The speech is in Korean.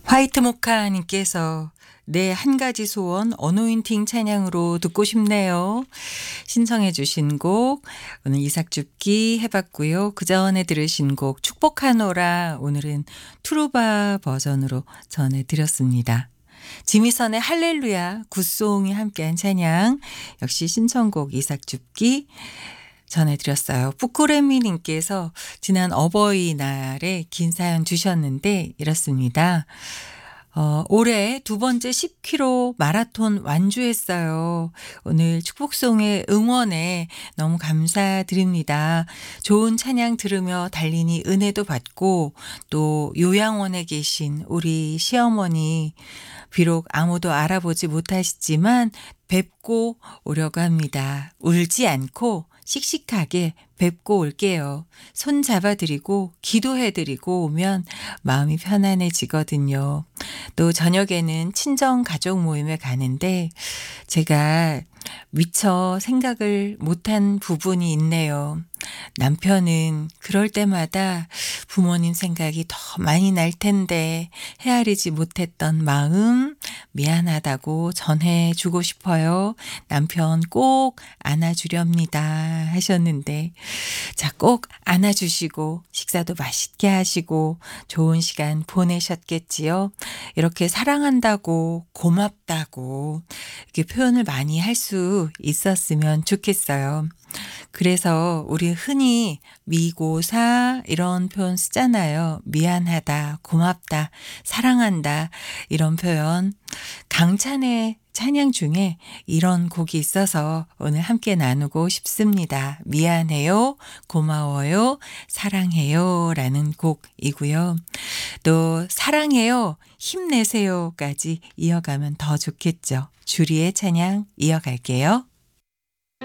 화이트 모카님께서 내 한 가지 소원 어노인팅 찬양으로 듣고 싶네요. 신청해 주신 곡 오늘 이삭줍기 해봤고요. 그 전에 들으신 곡 축복하노라 오늘은 투루바 버전으로 전해드렸습니다. 지미선의 할렐루야 굿송이 함께한 찬양 역시 신청곡 이삭줍기 전해드렸어요. 뿌꾸레미님께서 지난 어버이날에 긴 사연 주셨는데 이렇습니다. 올해 두 번째 10km 마라톤 완주했어요. 오늘 축복송의 응원에 너무 감사드립니다. 좋은 찬양 들으며 달리니 은혜도 받고 또 요양원에 계신 우리 시어머니 비록 아무도 알아보지 못하시지만 뵙고 오려고 합니다. 울지 않고 씩씩하게 뵙고 올게요. 손 잡아드리고 기도해드리고 오면 마음이 편안해지거든요. 또 저녁에는 친정 가족 모임에 가는데 제가 미처 생각을 못한 부분이 있네요. 남편은 그럴 때마다 부모님 생각이 더 많이 날 텐데 헤아리지 못했던 마음 미안하다고 전해주고 싶어요. 남편 꼭 안아주렵니다 하셨는데 자, 꼭 안아주시고 식사도 맛있게 하시고 좋은 시간 보내셨겠지요. 이렇게 사랑한다고 고맙다고 이렇게 표현을 많이 할 수 있었으면 좋겠어요. 그래서 우리 흔히 미고사 이런 표현 쓰잖아요. 미안하다, 고맙다, 사랑한다 이런 표현. 강찬의 찬양 중에 이런 곡이 있어서 오늘 함께 나누고 싶습니다. 미안해요, 고마워요, 사랑해요 라는 곡이고요. 또 사랑해요, 힘내세요까지 이어가면 더 좋겠죠. 주리의 찬양 이어갈게요.